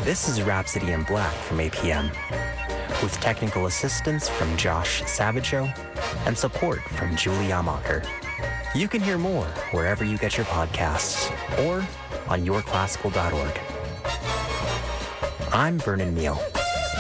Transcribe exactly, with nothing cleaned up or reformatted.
This is Rhapsody in Black from A P M, with technical assistance from Josh Savageau and support from Julie Amacher. You can hear more wherever you get your podcasts or on your classical dot org. I'm Vernon Meal.